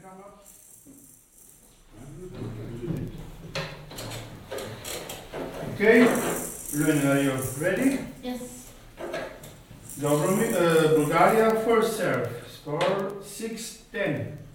come up. Okay, Luna, are you ready? Yes. Bulgaria first serve. Score 6-10.